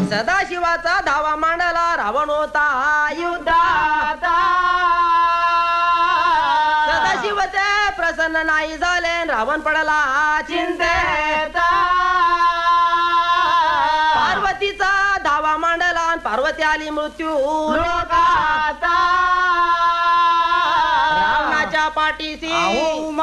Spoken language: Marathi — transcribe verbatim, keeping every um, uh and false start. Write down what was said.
सदाशिवाचा धावा मांडला रावण होता युद्धात सदाशिव ते प्रसन्न नाही झाले रावण पडला चिंतेत पार्वतीचा धावा मांडला आणि पार्वती आली मृत्यू लोकात रावणाच्या पाठीशी